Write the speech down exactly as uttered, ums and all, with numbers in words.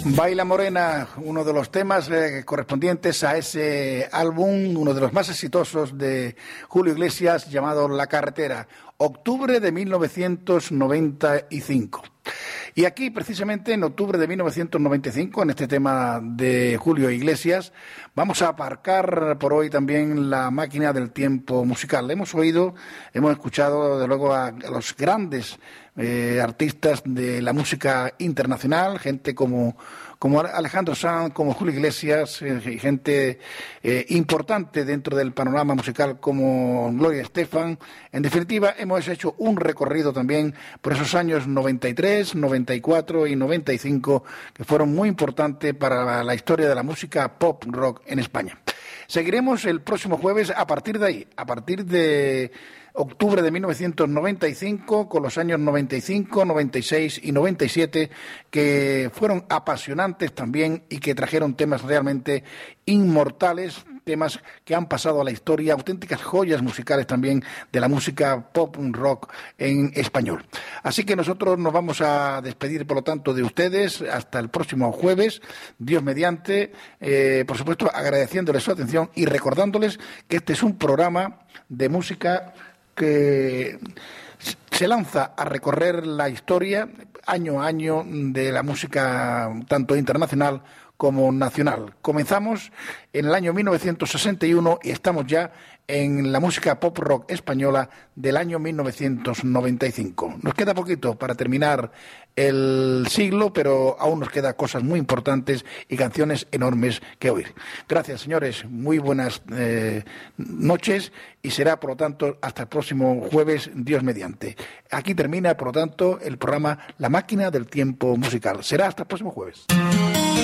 Baila Morena, uno de los temas eh, correspondientes a ese álbum, uno de los más exitosos de Julio Iglesias, llamado La Carretera, octubre de mil novecientos noventa y cinco. Y aquí, precisamente, en octubre de mil novecientos noventa y cinco, en este tema de Julio Iglesias, vamos a aparcar por hoy también la máquina del tiempo musical. Hemos oído, hemos escuchado, desde luego, a, a los grandes eh, artistas de la música internacional, gente como... como Alejandro Sanz, como Julio Iglesias, eh, gente eh, importante dentro del panorama musical como Gloria Estefan. En definitiva, hemos hecho un recorrido también por esos años noventa y tres, noventa y cuatro y noventa y cinco, que fueron muy importantes para la historia de la música pop rock en España. Seguiremos el próximo jueves a partir de ahí, a partir de octubre de mil novecientos noventa y cinco, con los años noventa y cinco, noventa y seis y noventa y siete, que fueron apasionantes también y que trajeron temas realmente inmortales, temas que han pasado a la historia, auténticas joyas musicales también de la música pop rock en español. Así que nosotros nos vamos a despedir, por lo tanto, de ustedes hasta el próximo jueves, Dios mediante, eh, por supuesto agradeciéndoles su atención y recordándoles que este es un programa de música que se lanza a recorrer la historia año a año de la música tanto internacional como nacional. Comenzamos en el año mil novecientos sesenta y uno y estamos ya en la música pop rock española del año mil novecientos noventa y cinco. Nos queda poquito para terminar el siglo, pero aún nos quedan cosas muy importantes y canciones enormes que oír. Gracias, señores, muy buenas eh, noches y será, por lo tanto, hasta el próximo jueves, Dios mediante. Aquí termina, por lo tanto, el programa La Máquina del Tiempo Musical. Será hasta el próximo jueves.